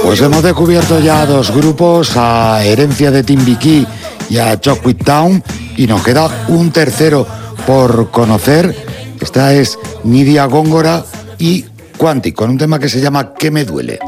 Pues hemos descubierto ya dos grupos, a Herencia de Timbiquí y a Chocolate Town, y nos queda un tercero por conocer. Esta es Nidia Góngora y Quantic, con un tema que se llama ¿Qué me duele?